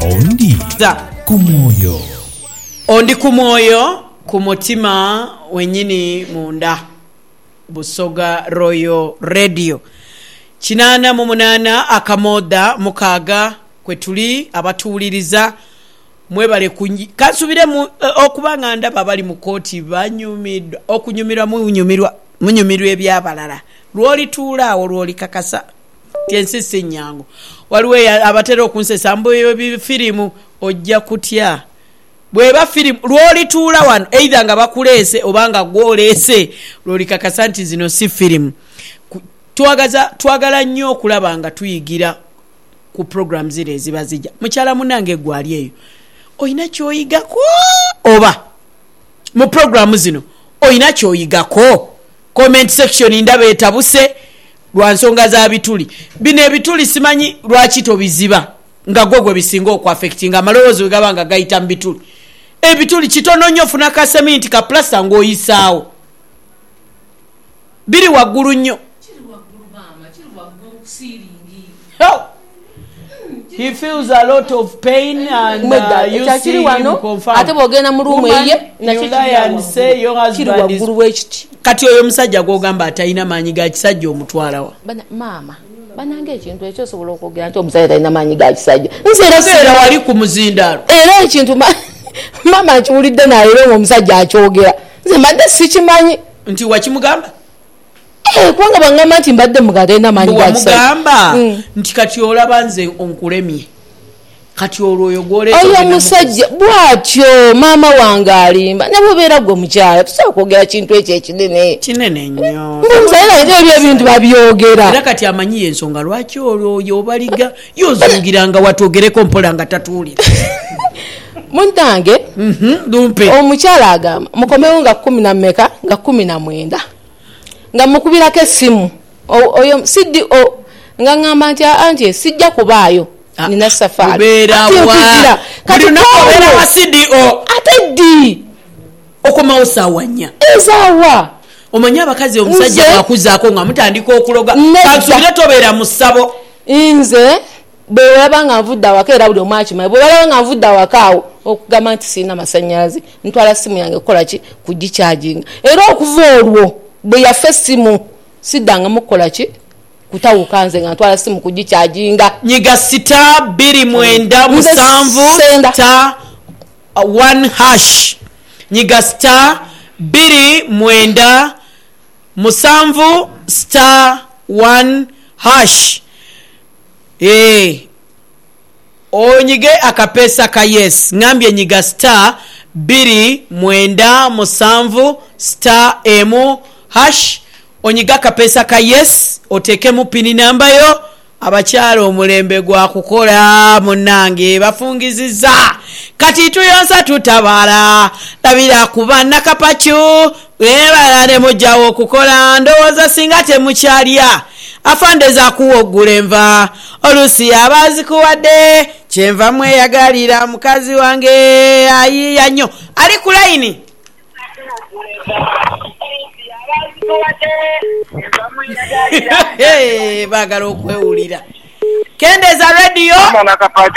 Ondi kumwoyo. Ondi kumwoyo, kumutima wenyini munda. Busoga Royal Radio. Kinana mu munana akamoda mukaga kwetuli abatuuliriza mwebale kasubire mu okubanga ndaba bali mu kooti banyumidwa okunyumirwa munyumirwa ebyabalala lwoli tuulaawo lwoli kakasa tensese nyango waliwo abatera okunsesa mboyo firimu ojja kutya bweba firimu lwoli tuula wano either nga bakuleese obanga gwolese lwoli kakasa nti zino si firimu. Twagala nnyo okulaba nga tuyigira ku program zire ezibazija mukyala munange gwali eyo oyina kyoyigako oba mu program zino oyina kyoyigako. Comment section ndaba etabuse lwa nsonga za bituli bino ebituli simanyi lwaki tobiziba nga gwe bisinga okwaffectinga amalowoozo gabanga gayita mu bituli ebituli kitono nnyo funa ka cement ka plasta ng'oyisaawo biri waggulu nnyo. He feels a lot of pain and you see him confirm. Ate bogena mu room eye and say your husband is kati oyo musajja gogamba atayina maanyi ga kisajja omutwala wa. Mama banange ekintu ekyo sobola okugera nti omusajja talina maanyi ga kisajja. Nseera wali ku muzindalo. Era ekintu mama akiwulidde naye omusajja akyogera. Nze mbadde sikimanyi. Nti wakimugamba? Kwanga bangamba nti mbadde mugatenda manyi gakisa. Mugamba nti kati olaba nze onkulemye. Kati olwoyo gwoleta. Oyo musajja bwatyo mama wange alimba. Ne bwera gwe mukyala tusobola kwogera kintu ekyo ekinene. Kinene nnyo. Musajja ebyo ebintu babyogera. Era kati amanyi ensonga lwaki olwoyo obaliga yozungiranga watogereko mpola nga tatuulira. Muntange dumpe. Omukyala agamba mukomewo nga 10 na mmeka nga 19. Nga mukubirako essimu oyo CDO nga ngamba nti anje sijja kubaayo nina safari beera kati nakobera wa CDO ate di okomawo sawanya ezawa omanya abakazi omusajja akuzaako nga mutandika okuloga kasubire tobeera mu ssabo nze bwelaba nga nvudde awaka era buli omwaki mayi bwelaba nga nvudde awakaawo okugamba nti sirina masannyalaze ntwala simu yange kukola ki kugikyajinga era okuva olwo bwe yafe simu sidanga mukola ki kutawuka nze nga ntwala simu kugikyajinga nyiga sita 297 ta 1 hash nyiga sita 297 star 1 hash onyige akapesa ka yes ngambye nyiga star 297 star emu hash onyiga kapesa ka yes oteke mu pini namba yo abakyala omulembe gwa kukola munange bafungiziza kati tuyonsa tutabala labira kubana kapachu webalane mujawo kukola ndowooza singa temukyalya afande za kuwogula enva olusi abazikuwadde kyenva mweyagalira mukazi wange ayiya nnyo ali ku layini. Bagala okwewulira Kendeza Radio